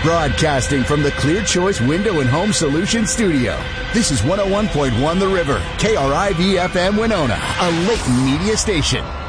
Broadcasting from the Clear Choice Window and Home Solutions Studio. This is 101.1 The River, KRIV-FM Winona, a Layton media station.